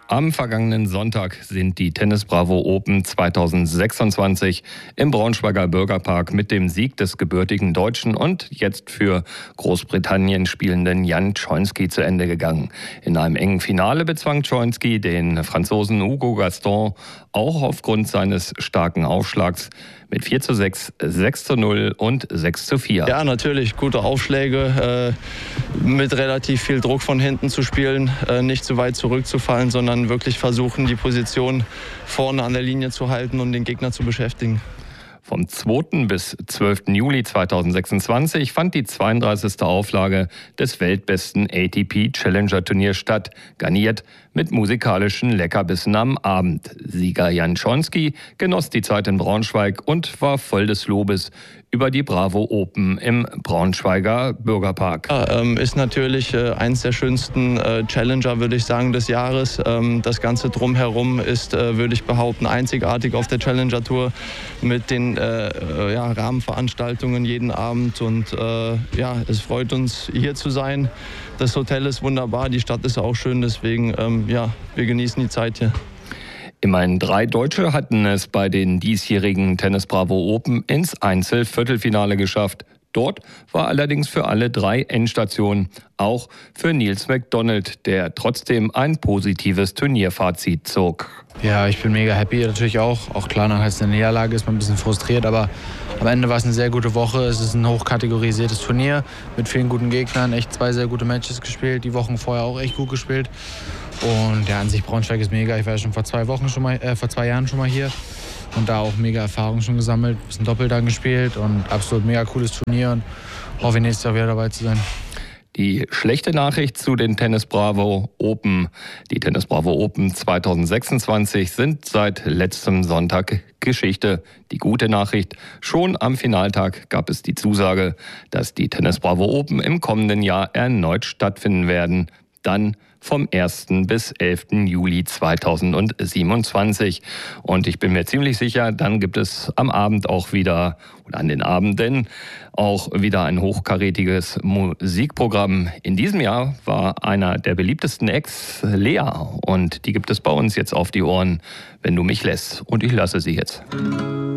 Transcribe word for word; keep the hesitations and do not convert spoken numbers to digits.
Am vergangenen Sonntag sind die Tennis Bravo Open zweitausendsechsundzwanzig im Braunschweiger Bürgerpark mit dem Sieg des gebürtigen Deutschen und jetzt für Großbritannien spielenden Jan Czolski zu Ende gegangen. In einem engen Finale bezwang Czolski den Franzosen Hugo Gaston auch aufgrund seines starken Aufschlags mit vier zu sechs, sechs zu null und sechs zu vier. Ja, natürlich gute Aufschläge, äh, mit relativ viel Druck von hinten zu spielen, äh, nicht zu weit zurückzufallen, sondern wirklich versuchen, die Position vorne an der Linie zu halten und den Gegner zu beschäftigen. Vom zweiten bis zwölften Juli zweitausendsechsundzwanzig fand die zweiunddreißigste Auflage des weltbesten A T P Challenger Turniers statt, garniert mit musikalischen Leckerbissen am Abend. Sieger Jan Czolski genoss die Zeit in Braunschweig und war voll des Lobes über die Bravo Open im Braunschweiger Bürgerpark. Ja, ähm, ist natürlich äh, eins der schönsten äh, Challenger, würde ich sagen, des Jahres. Ähm, das Ganze drumherum ist, äh, würde ich behaupten, einzigartig auf der Challenger Tour mit den äh, ja, Rahmenveranstaltungen jeden Abend. Und äh, ja, es freut uns, hier zu sein. Das Hotel ist wunderbar, die Stadt ist auch schön, deswegen ähm, ja, wir genießen die Zeit hier. Immerhin drei Deutsche hatten es bei den diesjährigen Tennis Bravo Open ins Einzel-Viertelfinale geschafft. Dort war allerdings für alle drei Endstationen, auch für Nils McDonald, der trotzdem ein positives Turnierfazit zog. Ja, ich bin mega happy, natürlich auch. Auch klar, nach einer Niederlage ist man ein bisschen frustriert, aber am Ende war es eine sehr gute Woche. Es ist ein hochkategorisiertes Turnier mit vielen guten Gegnern, echt zwei sehr gute Matches gespielt, die Wochen vorher auch echt gut gespielt. Und ja, an sich Braunschweig ist mega. Ich war ja schon vor zwei Wochen schon mal, äh, vor zwei Jahren schon mal hier und da auch mega Erfahrung schon gesammelt, ein bisschen Doppel dann gespielt und absolut mega cooles Turnier und hoffe nächstes Jahr wieder dabei zu sein. Die schlechte Nachricht zu den Tennis Bravo Open. Die Tennis Bravo Open zweitausendsechsundzwanzig sind seit letztem Sonntag Geschichte. Die gute Nachricht: Schon am Finaltag gab es die Zusage, dass die Tennis Bravo Open im kommenden Jahr erneut stattfinden werden. Dann vom ersten bis elften Juli zweitausendsiebenundzwanzig. Und ich bin mir ziemlich sicher, dann gibt es am Abend auch wieder, oder an den Abenden, auch wieder ein hochkarätiges Musikprogramm. In diesem Jahr war einer der beliebtesten Acts Lea. Und die gibt es bei uns jetzt auf die Ohren, wenn du mich lässt. Und ich lasse sie jetzt.